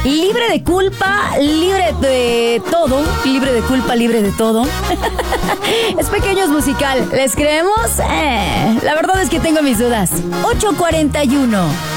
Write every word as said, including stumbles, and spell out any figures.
libre de culpa, libre de todo, libre de culpa, libre de todo. Es Pequeños musical, ¿les creemos? Eh, la verdad es que tengo mis dudas. ocho cuarenta y uno